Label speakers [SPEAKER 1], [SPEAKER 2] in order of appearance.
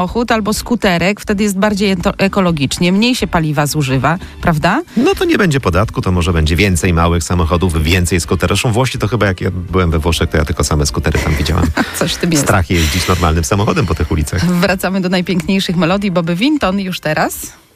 [SPEAKER 1] samochód albo skuterek, wtedy jest bardziej ekologicznie, mniej się paliwa zużywa, prawda?
[SPEAKER 2] No to nie będzie podatku, to może będzie więcej małych samochodów, więcej skuterów. Zresztą Włosi to chyba jak ja byłem we Włoszech, to ja tylko same skutery tam widziałam.
[SPEAKER 1] Coś w tym jest.
[SPEAKER 2] Strach jeździć normalnym samochodem po tych ulicach.
[SPEAKER 1] Wracamy do najpiękniejszych melodii Bobby Vinton już teraz.